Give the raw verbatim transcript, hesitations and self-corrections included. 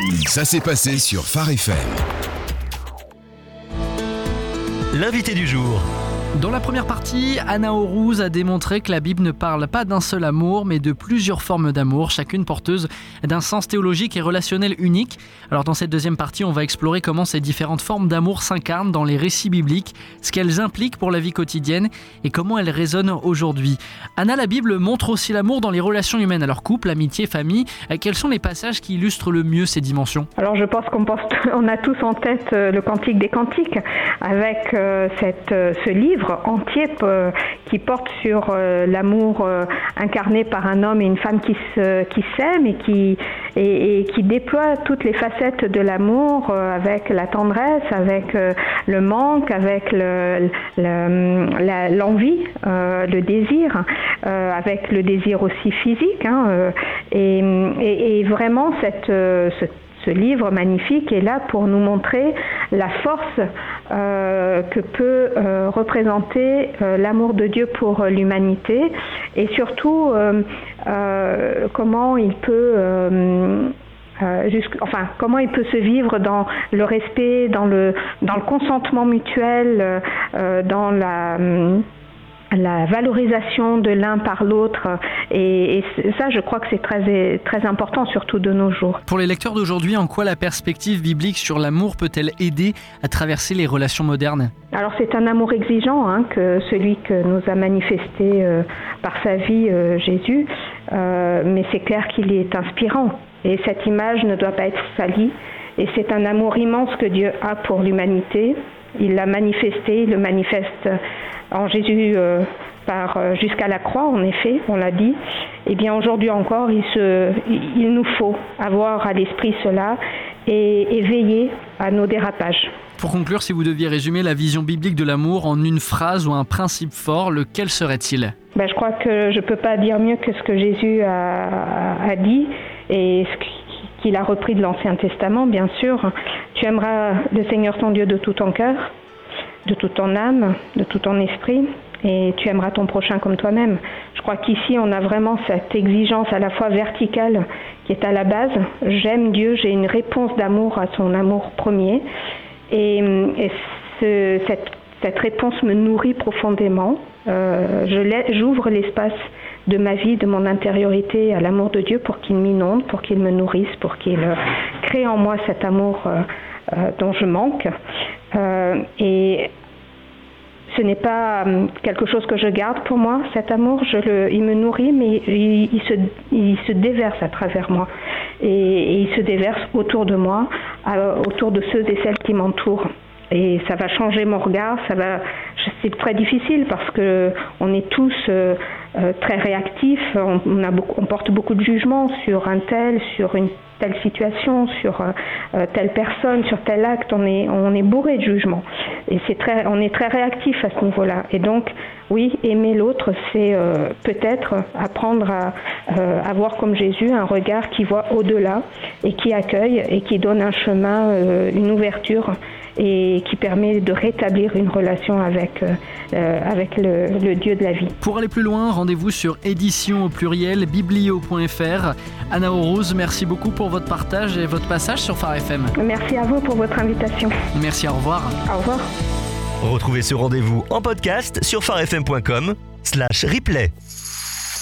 Ça s'est passé sur Phare F M. L'invité du jour. Dans la première partie, Anna Orouz a démontré que la Bible ne parle pas d'un seul amour, mais de plusieurs formes d'amour, chacune porteuse d'un sens théologique et relationnel unique. Alors dans cette deuxième partie, on va explorer comment ces différentes formes d'amour s'incarnent dans les récits bibliques, ce qu'elles impliquent pour la vie quotidienne et comment elles résonnent aujourd'hui. Anna, la Bible montre aussi l'amour dans les relations humaines, alors couple, amitié, famille. Quels sont les passages qui illustrent le mieux ces dimensions ? Alors je pense qu'on pense, on a tous en tête le Cantique des Cantiques, avec euh, cette, euh, ce livre entier euh, qui porte sur euh, l'amour euh, incarné par un homme et une femme qui, se, qui s'aiment et qui, et, et qui déploie toutes les facettes de l'amour euh, avec la tendresse, avec euh, le manque, avec le, le, la, l'envie, euh, le désir, euh, avec le désir aussi physique. Hein, euh, et, et, et vraiment, cette, euh, ce Ce livre magnifique est là pour nous montrer la force euh, que peut euh, représenter euh, l'amour de Dieu pour euh, l'humanité et surtout euh, euh, comment il peut euh, euh, jusqu', enfin comment il peut se vivre dans le respect, dans le dans le consentement mutuel, euh, dans la la valorisation de l'un par l'autre et, et ça je crois que c'est très, très important surtout de nos jours. Pour les lecteurs d'aujourd'hui, en quoi la perspective biblique sur l'amour peut-elle aider à traverser les relations modernes ? Alors c'est un amour exigeant, hein, que celui que nous a manifesté euh, par sa vie euh, Jésus, euh, mais c'est clair qu'il est inspirant et cette image ne doit pas être salie et c'est un amour immense que Dieu a pour l'humanité. Il l'a manifesté, il le manifeste en Jésus euh, par, euh, jusqu'à la croix, en effet, on l'a dit. Et bien aujourd'hui encore, il, se, il nous faut avoir à l'esprit cela et, et veiller à nos dérapages. Pour conclure, si vous deviez résumer la vision biblique de l'amour en une phrase ou un principe fort, lequel serait-il ? Ben, je crois que je ne peux pas dire mieux que ce que Jésus a, a dit et ce qu'il a repris de l'Ancien Testament, bien sûr. Tu aimeras le Seigneur ton Dieu de tout ton cœur, de toute ton âme, de tout ton esprit, et tu aimeras ton prochain comme toi-même. Je crois qu'ici, on a vraiment cette exigence à la fois verticale qui est à la base. J'aime Dieu, j'ai une réponse d'amour à son amour premier, et, et ce, cette, cette réponse me nourrit profondément. Euh, je j'ouvre l'espace de ma vie, de mon intériorité à l'amour de Dieu pour qu'il m'inonde, pour qu'il me nourrisse, pour qu'il euh, crée en moi cet amour euh, euh, dont je manque. Euh, et ce n'est pas euh, quelque chose que je garde pour moi, cet amour, je le, il me nourrit, mais il, il, se, il se déverse à travers moi. Et, et il se déverse autour de moi, à, autour de ceux et celles qui m'entourent. Et ça va changer mon regard, ça va. C'est très difficile parce que on est tous euh, euh, très réactifs, on, on, a beaucoup, on porte beaucoup de jugements sur un tel, sur une telle situation, sur euh, telle personne, sur tel acte. On est, on est bourré de jugements et c'est très, on est très réactif à ce niveau-là. Et donc, oui, aimer l'autre, c'est euh, peut-être apprendre à euh, avoir comme Jésus un regard qui voit au-delà et qui accueille et qui donne un chemin, euh, une ouverture, et qui permet de rétablir une relation avec, euh, avec le, le Dieu de la vie. Pour aller plus loin, rendez-vous sur édition au pluriel biblio point f r. Anna Orouz, merci beaucoup pour votre partage et votre passage sur Phare F M. Merci à vous pour votre invitation. Merci, au revoir. Au revoir. Retrouvez ce rendez-vous en podcast sur pharefm point com slash replay.